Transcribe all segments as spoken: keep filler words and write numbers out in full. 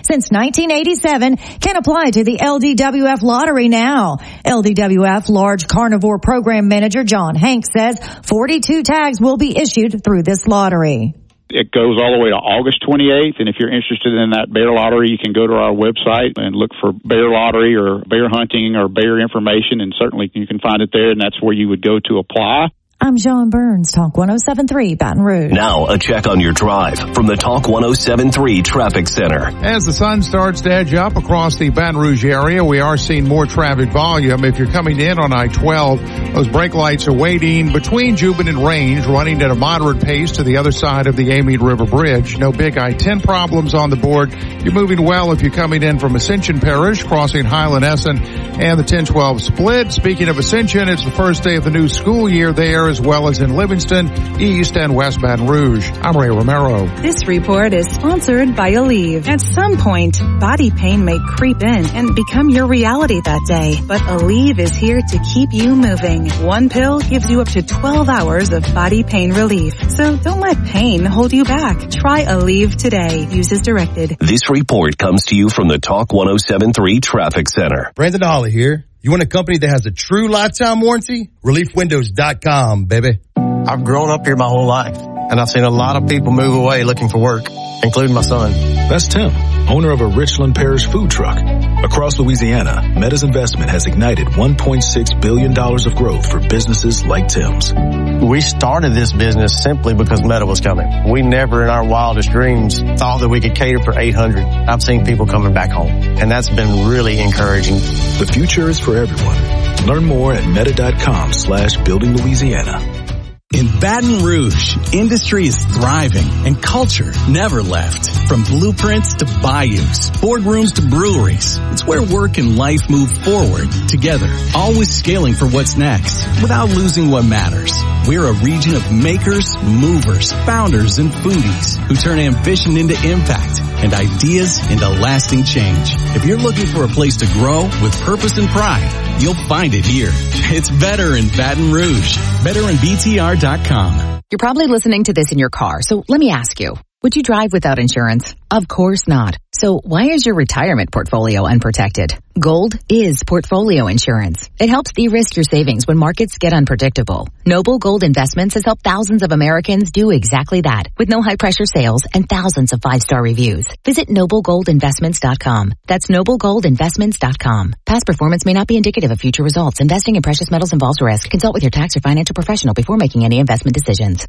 since nineteen eighty-seven can apply to the L D W F lottery now. L D W F Large Carnivore Program Manager John Hank says forty-two tags will be issued through this lottery. It goes all the way to August twenty-eighth, and if you're interested in that bear lottery, you can go to our website and look for bear lottery or bear hunting or bear information, and certainly you can find it there, and that's where you would go to apply. I'm John Burns, Talk one oh seven point three, Baton Rouge. Now, a check on your drive from the Talk one oh seven point three Traffic Center. As the sun starts to edge up across the Baton Rouge area, we are seeing more traffic volume. If you're coming in on I twelve, those brake lights are waiting between Juban and Range, running at a moderate pace to the other side of the Amite River Bridge. No big I ten problems on the board. You're moving well if you're coming in from Ascension Parish, crossing Highland Essen and the ten twelve split. Speaking of Ascension, it's the first day of the new school year there, as well as in Livingston, East and West Baton Rouge. I'm Ray Romero. This report is sponsored by Aleve. At some point, body pain may creep in and become your reality that day. But Aleve is here to keep you moving. One pill gives you up to twelve hours of body pain relief. So don't let pain hold you back. Try Aleve today. Use as directed. This report comes to you from the Talk one oh seven point three Traffic Center. Brandon Holly here. You want a company that has a true lifetime warranty? relief windows dot com, baby. I've grown up here my whole life, and I've seen a lot of people move away looking for work, including my son. That's Tim, owner of a Richland Parish food truck. Across Louisiana, Meta's investment has ignited one point six billion dollars of growth for businesses like Tim's. We started this business simply because Meta was coming. We never in our wildest dreams thought that we could cater for eight hundred. I've seen people coming back home, and that's been really encouraging. The future is for everyone. Learn more at meta.com slash building Louisiana. In Baton Rouge, industry is thriving and culture never left. From blueprints to bayous, boardrooms to breweries, it's where work and life move forward together, always scaling for what's next without losing what matters. We're a region of makers, movers, founders, and foodies who turn ambition into impact and ideas into lasting change. If you're looking for a place to grow with purpose and pride, you'll find it here. It's better in Baton Rouge. Better in B T R dot com. You're probably listening to this in your car, so let me ask you, would you drive without insurance? Of course not. So why is your retirement portfolio unprotected? Gold is portfolio insurance. It helps de-risk your savings when markets get unpredictable. Noble Gold Investments has helped thousands of Americans do exactly that with no high-pressure sales and thousands of five-star reviews. Visit noble gold investments dot com. That's noble gold investments dot com. Past performance may not be indicative of future results. Investing in precious metals involves risk. Consult with your tax or financial professional before making any investment decisions.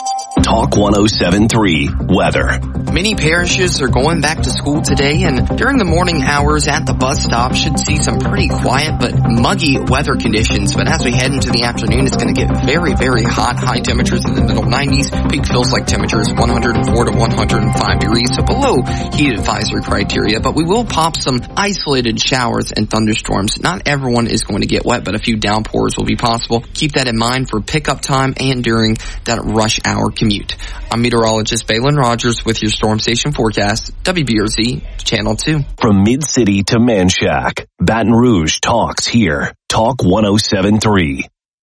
Talk one oh seven point three Weather. Many parishes are going back to school today, and during the morning hours at the bus stop should see some pretty quiet but muggy weather conditions. But as we head into the afternoon, it's going to get very, very hot. High temperatures in the middle nineties. Peak feels like temperatures one hundred four to one hundred five degrees, so below heat advisory criteria. But we will pop some isolated showers and thunderstorms. Not everyone is going to get wet, but a few downpours will be possible. Keep that in mind for pickup time and during that rush hour commute. I'm meteorologist Balin Rogers with your Storm Station forecast, W B R Z Channel two. From Mid-City to Manchac, Baton Rouge talks here. Talk one oh seven point three.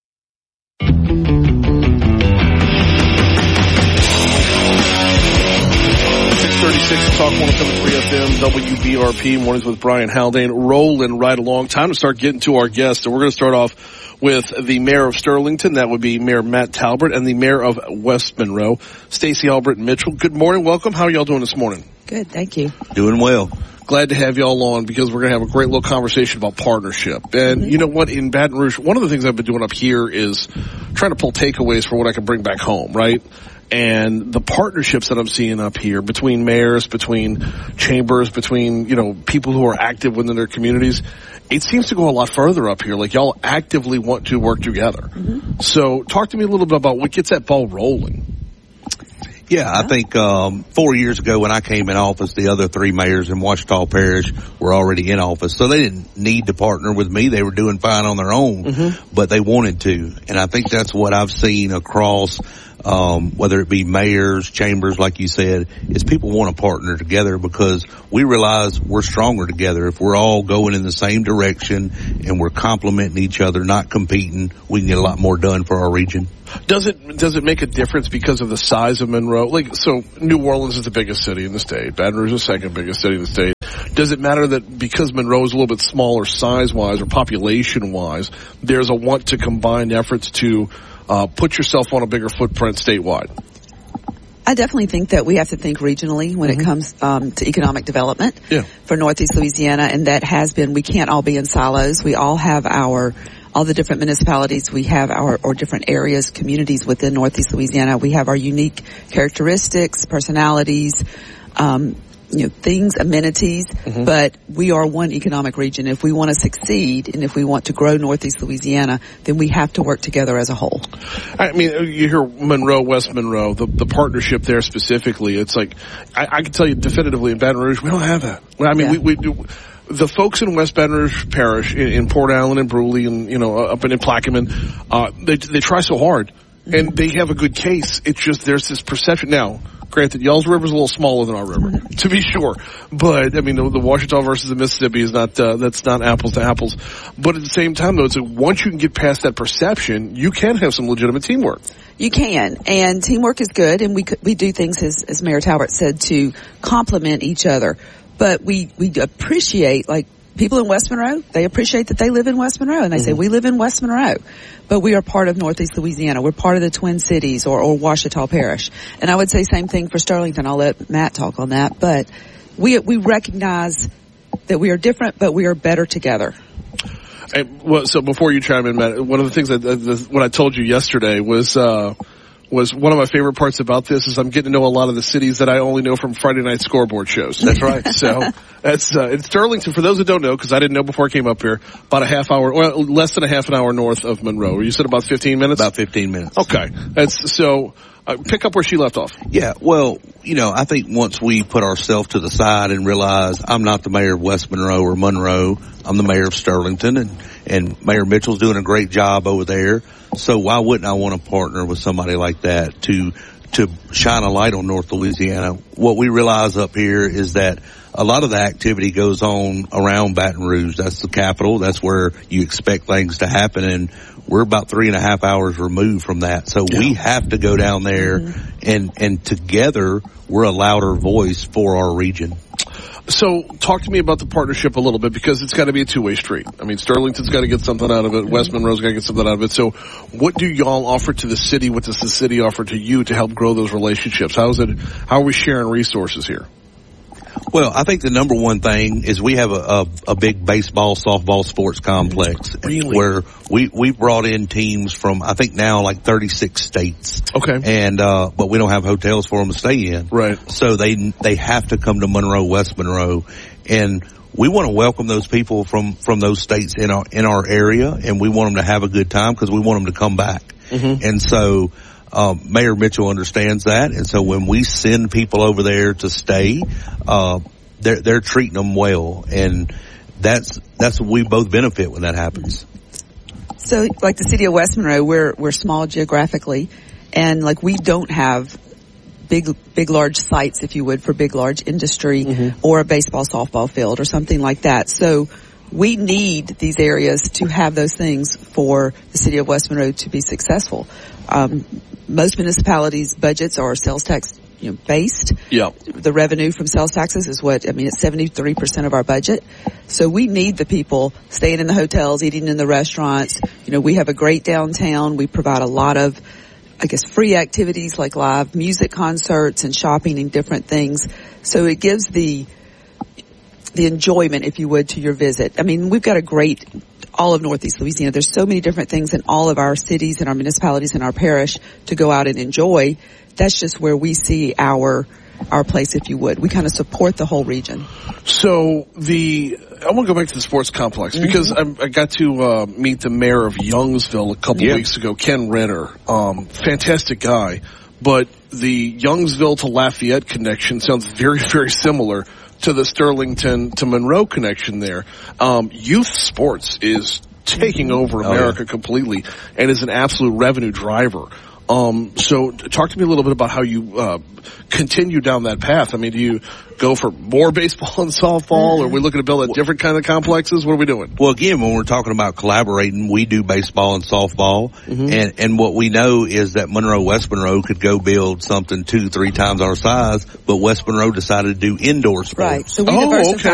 six thirty-six, Talk one oh seven point three F M, W B R P, Mornings with Brian Haldane, rolling right along. Time to start getting to our guests, and we're going to start off with the mayor of Sterlington. That would be Mayor Matt Talbert, and the mayor of West Monroe, Stacey Albritton Mitchell. Good morning. Welcome. How are y'all doing this morning? Good. Thank you. Doing well. Glad to have y'all on because we're going to have a great little conversation about partnership. And mm-hmm. you know what? In Baton Rouge, one of the things I've been doing up here is trying to pull takeaways for what I can bring back home, right? And the partnerships that I'm seeing up here between mayors, between chambers, between, you know, people who are active within their communities, it seems to go a lot further up here. Like, y'all actively want to work together. Mm-hmm. So talk to me a little bit about what gets that ball rolling. Yeah, I think um four years ago when I came in office, the other three mayors in Ouachita Parish were already in office. So they didn't need to partner with me. They were doing fine on their own, mm-hmm. but they wanted to. And I think that's what I've seen across Um, whether it be mayors, chambers, like you said, is people want to partner together because we realize we're stronger together. If we're all going in the same direction and we're complementing each other, not competing, we can get a lot more done for our region. Does it, does it make a difference because of the size of Monroe? Like, so New Orleans is the biggest city in the state. Baton Rouge is the second biggest city in the state. Does it matter that because Monroe is a little bit smaller size-wise or population-wise, there's a want to combine efforts to uh, put yourself on a bigger footprint statewide? I definitely think that we have to think regionally when mm-hmm. it comes um, to economic development yeah. for Northeast Louisiana, and that has been, we can't all be in silos. We all have our, all the different municipalities, we have our, or different areas, communities within Northeast Louisiana. We have our unique characteristics, personalities, um, you know, things, amenities, mm-hmm. but we are one economic region. If we want to succeed and if we want to grow Northeast Louisiana, then we have to work together as a whole. I mean, you hear Monroe, West Monroe, the, the partnership there specifically. It's like, I, I can tell you definitively in Baton Rouge, we don't have that. I mean, yeah. we, we do. The folks in West Baton Rouge Parish, in, in Port Allen and Bruley and, you know, up in, in Plaquemine, uh, they, they try so hard mm-hmm. and they have a good case. It's just, there's this perception now. Granted, Y'all's River is a little smaller than our river, to be sure. But, I mean, the, the Ouachita versus the Mississippi is not, uh, that's not apples to apples. But at the same time, though, it's like once you can get past that perception, you can have some legitimate teamwork. You can. And teamwork is good. And we we do things, as, as Mayor Talbert said, to complement each other. But we, we appreciate, like, people in West Monroe, they appreciate that they live in West Monroe, and they mm-hmm. say, we live in West Monroe. But we are part of Northeast Louisiana. We're part of the Twin Cities or, or Ouachita Parish. And I would say same thing for Sterlington. I'll let Matt talk on that. But we we recognize that we are different, but we are better together. Hey, well, so before you chime in, Matt, one of the things that, uh, what I told you yesterday was, uh, was one of my favorite parts about this is I'm getting to know a lot of the cities that I only know from Friday night scoreboard shows. That's right. So that's, uh, in Sterlington, for those who don't know, because I didn't know before I came up here, about a half hour, well, less than a half an hour north of Monroe. You said about fifteen minutes? About fifteen minutes. Okay. That's, so, uh, pick up where she left off. Yeah. Well, you know, I think once we put ourselves to the side and realize I'm not the mayor of West Monroe or Monroe, I'm the mayor of Sterlington, and, and Mayor Mitchell's doing a great job over there. So why wouldn't I want to partner with somebody like that to to shine a light on North Louisiana? What we realize up here is that a lot of the activity goes on around Baton Rouge. That's the capital. That's where you expect things to happen, and we're about three and a half hours removed from that. So yeah. we have to go down there, mm-hmm. and and together we're a louder voice for our region. So talk to me about the partnership a little bit, because it's got to be a two-way street. I mean, Sterlington's got to get something out of it. West Monroe's got to get something out of it. So what do y'all offer to the city? What does the city offer to you to help grow those relationships? How is it, how are we sharing resources here? Well, I think the number one thing is we have a, a, a big baseball, softball sports complex really? where we, we brought in teams from, I think now like thirty-six states. Okay. And, uh, but we don't have hotels for them to stay in. Right. So they, they have to come to Monroe, West Monroe. And we want to welcome those people from, from those states in our, in our area, and we want them to have a good time because we want them to come back. Mm-hmm. And so, Um, Mayor Mitchell understands that, and so when we send people over there to stay, uh, they're they're treating them well, and that's that's what we both benefit when that happens. So, like the city of West Monroe, we're we're small geographically, and like we don't have big big large sites, if you would, for big large industry mm-hmm. or a baseball softball field or something like that. So we need these areas to have those things for the city of West Monroe to be successful. Um, most municipalities' budgets are sales tax, you know, based. Yeah. The revenue from sales taxes is what, I mean, it's seventy-three percent of our budget. So we need the people staying in the hotels, eating in the restaurants. You know, we have a great downtown. We provide a lot of, I guess, free activities like live music concerts and shopping and different things. So it gives the, the enjoyment, if you would, to your visit. I mean, we've got a great, all of Northeast Louisiana. There's so many different things in all of our cities and our municipalities and our parish to go out and enjoy. That's just where we see our, our place, if you would. We kind of support the whole region. So the, I want to go back to the sports complex because mm-hmm. I, I got to uh, meet the mayor of Youngsville a couple yeah. weeks ago, Ken Renner. Um, fantastic guy. But the Youngsville to Lafayette connection sounds very, very similar to the Sterlington to Monroe connection there. Um, youth sports is taking over America oh, yeah. completely and is an absolute revenue driver. Um, so talk to me a little bit about how you, uh, continue down that path. I mean, do you go for more baseball and softball, or are we looking to build a different kind of complexes? What are we doing? Well, again, when we're talking about collaborating, we do baseball and softball, mm-hmm. and, and what we know is that Monroe, West Monroe could go build something two, three times our size, but West Monroe decided to do indoor sports. Right. So we oh, diversify. okay.